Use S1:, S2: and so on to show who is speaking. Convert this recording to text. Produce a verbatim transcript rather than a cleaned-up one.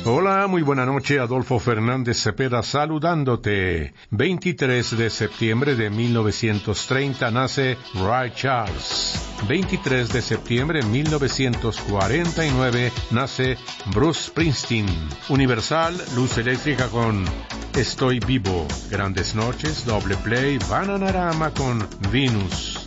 S1: Hola, muy buena noche, Adolfo Fernández Cepeda saludándote. veintitrés de septiembre de mil novecientos treinta nace Ray Charles. veintitrés de septiembre de mil novecientos cuarenta y nueve nace Bruce Springsteen. Universal, Luz Eléctrica con Estoy Vivo. Grandes Noches, Doble Play, Bananarama con Venus.